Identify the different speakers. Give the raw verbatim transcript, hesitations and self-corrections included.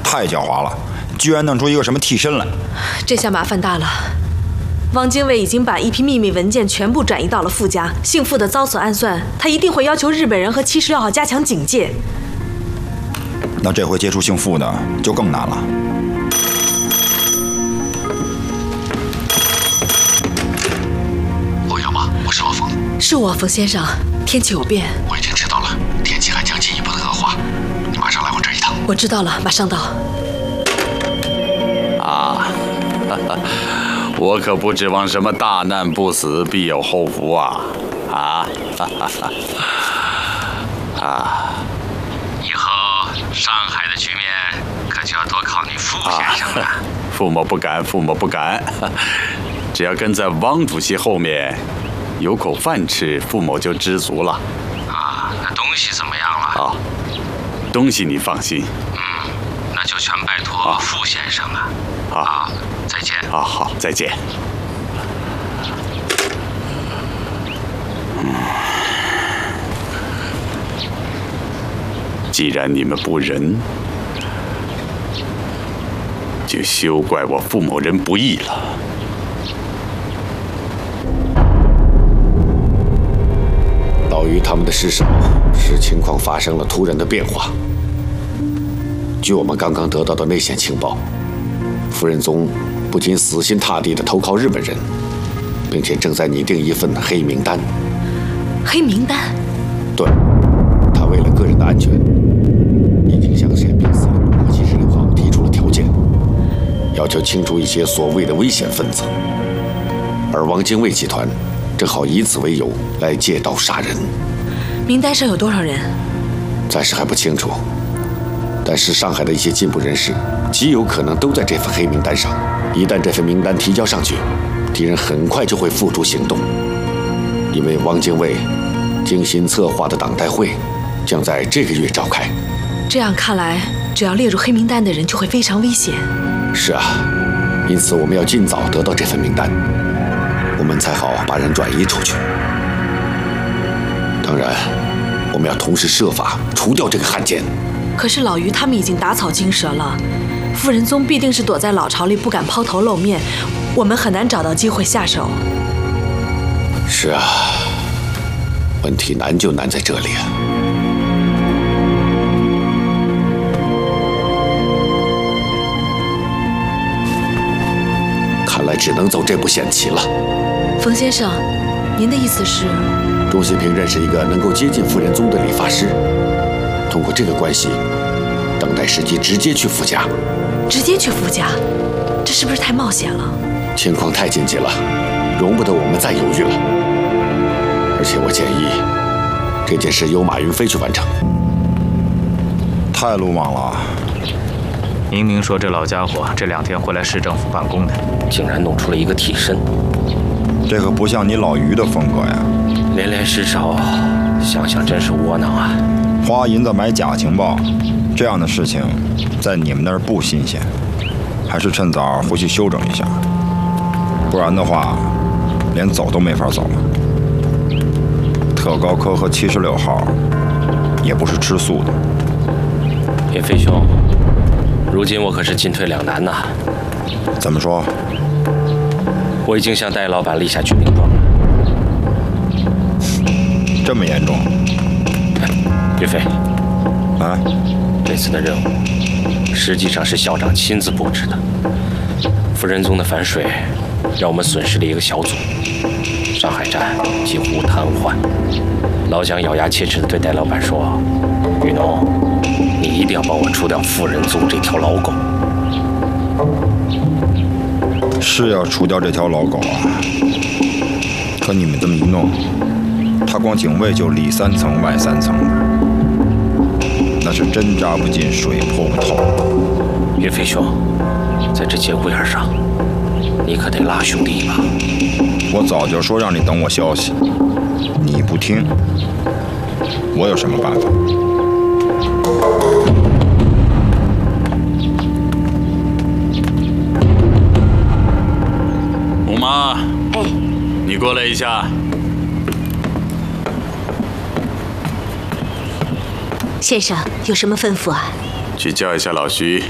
Speaker 1: 太狡猾了，居然弄出一个什么替身来。
Speaker 2: 这下麻烦大了。汪精卫已经把一批秘密文件全部转移到了傅家，姓傅的遭此暗算，他一定会要求日本人和七十六号加强警戒。
Speaker 1: 那这回接触姓傅的就更难了。
Speaker 3: 欧阳吗？我是老冯。
Speaker 2: 是我，冯先生。天气有变，
Speaker 3: 我已经知道了，天气还将进一步的恶化，你马上来我这儿一趟。
Speaker 2: 我知道了，马上到。
Speaker 4: 啊，哈哈，我可不指望什么大难不死必有后福啊！啊，哈哈哈！啊，
Speaker 5: 以后上海的局面可就要多靠你傅先生了。
Speaker 4: 啊、父母不敢，父母不敢，只要跟在汪主席后面，有口饭吃，父母就知足了。
Speaker 5: 啊，那东西怎么样了？
Speaker 4: 啊，东西你放心。
Speaker 5: 嗯，那就全拜托傅先生了。
Speaker 4: 啊，
Speaker 5: 啊，再见。
Speaker 4: 啊，好，再见。嗯，既然你们不仁，就休怪我傅某人不义了。
Speaker 3: 老于他们的失手，使情况发生了突然的变化。据我们刚刚得到的内线情报，傅仁宗不仅死心塌地地投靠日本人，并且正在拟定一份黑名单。
Speaker 2: 黑名单？
Speaker 3: 对，他为了个人的安全，已经向宪兵司令部七十六号提出了条件，要求清除一些所谓的危险分子，而汪精卫集团正好以此为由来借刀杀人。
Speaker 2: 名单上有多少人？
Speaker 3: 暂时还不清楚，但是上海的一些进步人士极有可能都在这份黑名单上。一旦这份名单提交上去，敌人很快就会付诸行动，因为汪精卫精心策划的党代会将在这个月召开。
Speaker 2: 这样看来，只要列入黑名单的人就会非常危险。
Speaker 3: 是啊，因此我们要尽早得到这份名单，我们才好把人转移出去。当然，我们要同时设法除掉这个汉奸。
Speaker 2: 可是老于他们已经打草惊蛇了，傅仁宗必定是躲在老巢里不敢抛头露面，我们很难找到机会下手。
Speaker 3: 是啊，问题难就难在这里啊。看来只能走这步险棋了。
Speaker 2: 冯先生，您的意思是？
Speaker 3: 钟新平认识一个能够接近傅仁宗的理发师，通过这个关系，等待时机直接去傅家。
Speaker 2: 直接去傅家，这是不是太冒险了？
Speaker 3: 情况太紧急了，容不得我们再犹豫了。而且我建议，这件事由马云飞去完成。
Speaker 1: 太鲁莽了。
Speaker 6: 明明说这老家伙这两天会来市政府办公的，
Speaker 7: 竟然弄出了一个替身。
Speaker 1: 这可不像你老于的风格呀！
Speaker 7: 连连失手，想想真是窝囊啊！
Speaker 1: 花银子买假情报，这样的事情在你们那儿不新鲜，还是趁早回去休整一下，不然的话，连走都没法走了。特高科和七十六号也不是吃素的。
Speaker 7: 岳飞兄，如今我可是进退两难呐。
Speaker 1: 怎么说？
Speaker 7: 我已经向戴老板立下军令状了。
Speaker 1: 这么严重？
Speaker 7: 岳飞，
Speaker 1: 啊，
Speaker 7: 这次的任务实际上是校长亲自布置的。傅仁宗的反水，让我们损失了一个小组，上海站几乎瘫痪。老蒋咬牙切齿地对戴老板说：“雨农，你一定要帮我除掉傅仁宗这条老狗。”
Speaker 1: 是要除掉这条老狗啊！可你们这么一弄，他光警卫就里三层外三层的，那是针扎不进水泼不透。
Speaker 7: 岳飞兄，在这节骨眼上，你可得拉兄弟一把。
Speaker 1: 我早就说让你等我消息，你不听，我有什么办法？
Speaker 4: 五妈，
Speaker 2: 哎，
Speaker 4: 你过来一下。
Speaker 8: 先生有什么吩咐啊？
Speaker 4: 去叫一下老徐。